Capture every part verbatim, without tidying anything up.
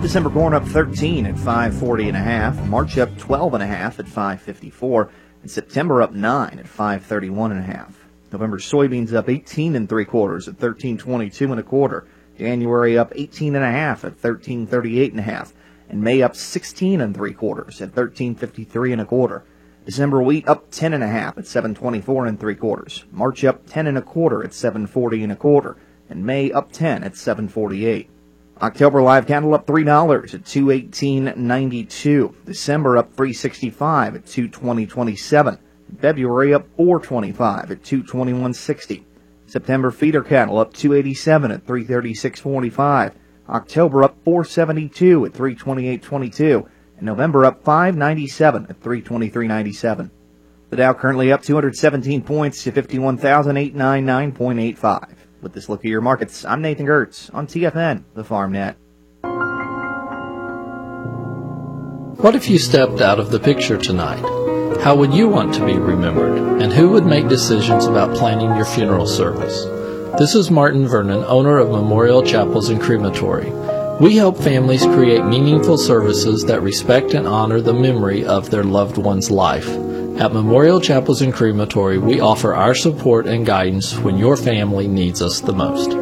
December corn up thirteen at five forty and a half. March up twelve and a half at five fifty-four. And September up nine at five thirty-one and a half. November soybeans up eighteen and three quarters at thirteen twenty-two and a quarter. January up eighteen and a half at thirteen thirty-eight and a half. And May up sixteen and three quarters at thirteen fifty-three and a quarter. December wheat up ten and a half at seven twenty-four and three quarters. March up ten and a quarter at seven forty and a quarter. And May up ten at seven forty-eight. October live cattle up three dollars at two eighteen ninety-two. December up three sixty-five at two twenty twenty-seven. February up four twenty-five at two twenty-one sixty. September feeder cattle up two eighty-seven at three thirty-six forty-five. October up four seventy-two at three twenty-eight twenty-two. And November up five ninety-seven at three twenty-three ninety-seven. The Dow currently up two hundred seventeen points to fifty-one thousand eight hundred ninety-nine point eight five. With this look at your markets, I'm Nathan Gertz on T F N, the Farm Net. What if you stepped out of the picture tonight? How would you want to be remembered? And who would make decisions about planning your funeral service? This is Martin Vernon, owner of Memorial Chapels and Crematory. We help families create meaningful services that respect and honor the memory of their loved one's life. At Memorial Chapels and Crematory, we offer our support and guidance when your family needs us the most.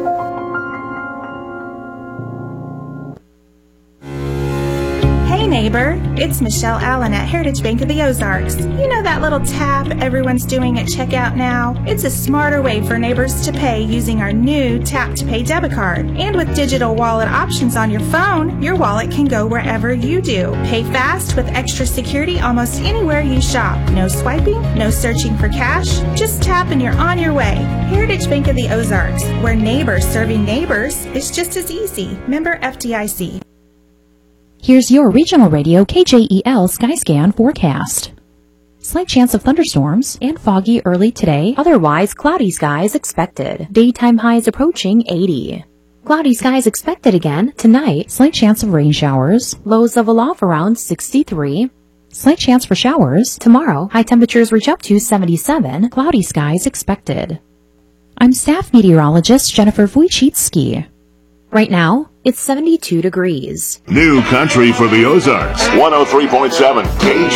Hey neighbor, it's Michelle Allen at Heritage Bank of the Ozarks. You know that little tap everyone's doing at checkout now? It's a smarter way for neighbors to pay using our new Tap to Pay debit card. And with digital wallet options on your phone, your wallet can go wherever you do. Pay fast with extra security almost anywhere you shop. No swiping, no searching for cash, just tap and you're on your way. Heritage Bank of the Ozarks, where neighbors serving neighbors is just as easy. Member F D I C. Here's your regional radio K J E L Skyscan forecast. Slight chance of thunderstorms and foggy early today. Otherwise, cloudy skies expected. Daytime highs approaching eighty. Cloudy skies expected again tonight. Slight chance of rain showers. Lows level off around sixty-three. Slight chance for showers. Tomorrow, high temperatures reach up to seventy-seven. Cloudy skies expected. I'm staff meteorologist Jennifer Wojcicki. Right now, it's seventy-two degrees. New country for the Ozarks. one oh three point seven K